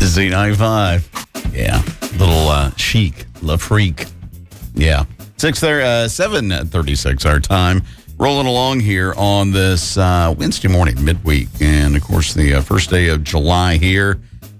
Z95. Yeah. Little chic, La Freak. Yeah. 7:36 our time. Rolling along here on this Wednesday morning, midweek. And, of course, the first day of July here,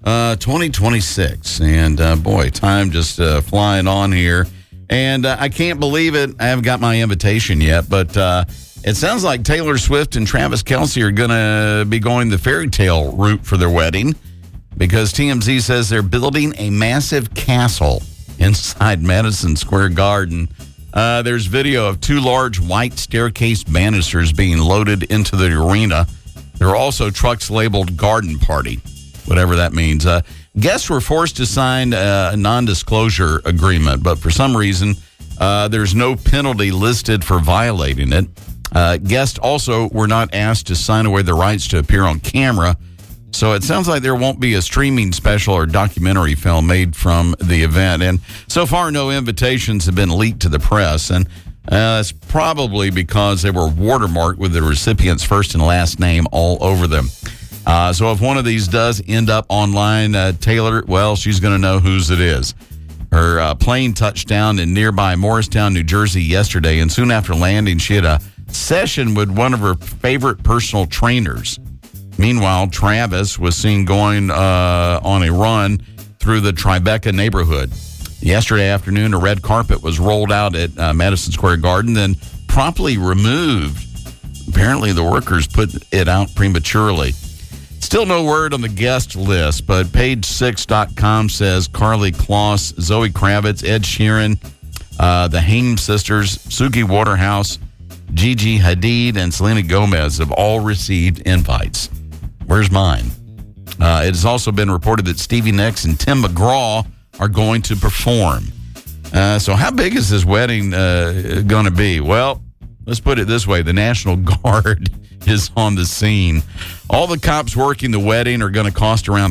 2026. And, boy, time just flying on here. And I can't believe it. I haven't got my invitation yet, but it sounds like Taylor Swift and Travis Kelce are going to be going the fairy tale route for their wedding because TMZ says they're building a massive castle inside Madison Square Garden. There's video of two large white staircase banisters being loaded into the arena. There are also trucks labeled Garden Party, whatever that means. Guests were forced to sign a non-disclosure agreement, but for some reason, there's no penalty listed for violating it. Guests also were not asked to sign away the rights to appear on camera. So it sounds like there won't be a streaming special or documentary film made from the event. And so far, no invitations have been leaked to the press. And it's probably because they were watermarked with the recipient's first and last name all over them. So if one of these does end up online, Taylor, well, she's going to know whose it is. Her plane touched down in nearby Morristown, New Jersey yesterday. And soon after landing, she had a session with one of her favorite personal trainers. Meanwhile, Travis was seen going on a run through the Tribeca neighborhood. Yesterday afternoon, a red carpet was rolled out at Madison Square Garden, then promptly removed. Apparently, the workers put it out prematurely. Still no word on the guest list, but Page6.com says Carly Kloss, Zoe Kravitz, Ed Sheeran, the Haim sisters, Suki Waterhouse, Gigi Hadid, and Selena Gomez have all received invites. Where's mine? It has also been reported that Stevie Nicks and Tim McGraw are going to perform. So how big is this wedding going to be? Well, let's put it this way. The National Guard is on the scene. All the cops working the wedding are going to cost around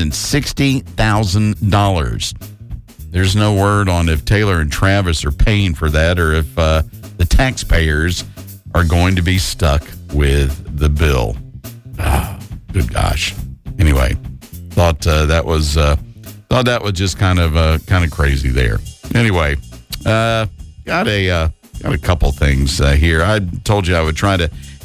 $160,000. There's no word on if Taylor and Travis are paying for that or if the taxpayers are going to be stuck with the bill. Good gosh. Anyway, thought that was just kind of crazy there. Anyway, got a couple things here. I told you I would try to